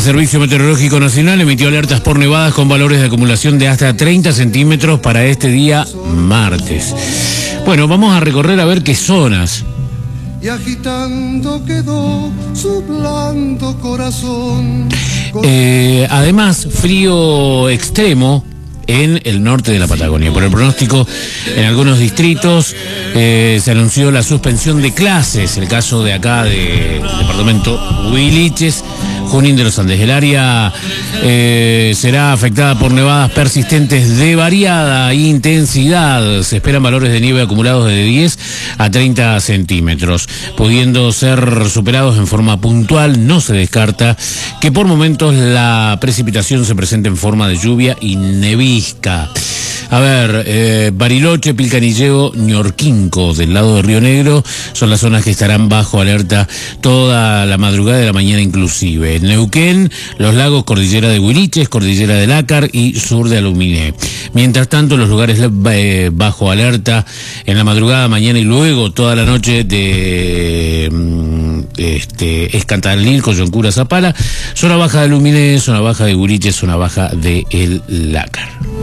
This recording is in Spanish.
Servicio Meteorológico Nacional emitió alertas por nevadas con valores de acumulación de hasta 30 centímetros para este día martes. Bueno, vamos a recorrer a ver qué zonas. Y agitando quedó su blando corazón. Además, frío extremo en el norte de la Patagonia. Por el pronóstico, en algunos distritos se anunció la suspensión de clases. El caso de acá del departamento Huiliches, Junín de los Andes. El área será afectada por nevadas persistentes de variada intensidad. Se esperan valores de nieve acumulados de 10 a 30 centímetros, pudiendo ser superados en forma puntual. No se descarta que por momentos la precipitación se presente en forma de lluvia y nevisca. A ver, Bariloche, Pilcanilleo, Ñorquinco, del lado de Río Negro, son las zonas que estarán bajo alerta toda la madrugada de la mañana inclusive. Neuquén, Los Lagos, Cordillera de Huiliches, Cordillera del Lácar y sur de Aluminé. Mientras tanto, los lugares bajo alerta en la madrugada, mañana y luego toda la noche de Escantalil, Coyuncura, Zapala, zona baja de Aluminé, zona baja de Huiliches, zona baja de El Lácar.